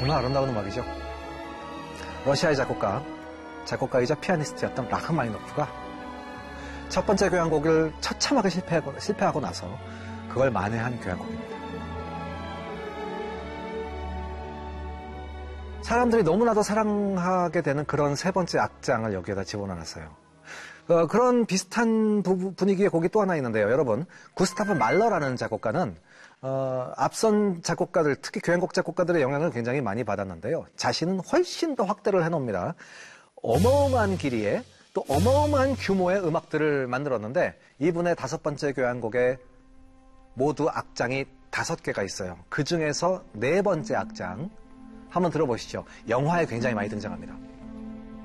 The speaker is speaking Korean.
정말 아름다운 음악이죠. 러시아의 작곡가이자 피아니스트였던 라흐마니노프가 첫 번째 교향곡을 처참하게 실패하고 나서 그걸 만회한 교향곡입니다. 사람들이 너무나도 사랑하게 되는 그런 세 번째 악장을 여기에다 집어넣어놨어요. 그런 비슷한 분위기의 곡이 또 하나 있는데요. 여러분, 구스타프 말러라는 작곡가는 앞선 작곡가들, 특히 교향곡 작곡가들의 영향을 굉장히 많이 받았는데요. 자신은 훨씬 더 확대를 해놓습니다. 어마어마한 길이에 또 어마어마한 규모의 음악들을 만들었는데 이분의 다섯 번째 교향곡에 모두 악장이 5개가 있어요. 그 중에서 네 번째 악장 한번 들어보시죠. 영화에 굉장히 많이 등장합니다.